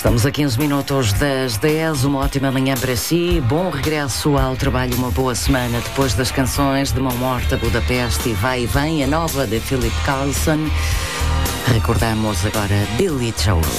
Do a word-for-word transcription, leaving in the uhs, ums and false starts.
Estamos a quinze minutos das dez, uma ótima manhã para si, bom regresso ao trabalho, uma boa semana depois das canções de Mão Morta, Budapeste e Vai e Vem, a nova de Philip Carlson. Recordamos agora Billy Joel.